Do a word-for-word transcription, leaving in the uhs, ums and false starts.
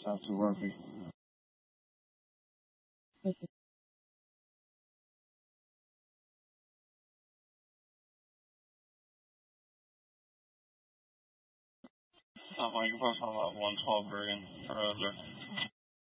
South to Murphy. South Mike, you post on about one twelve Bergen, or other.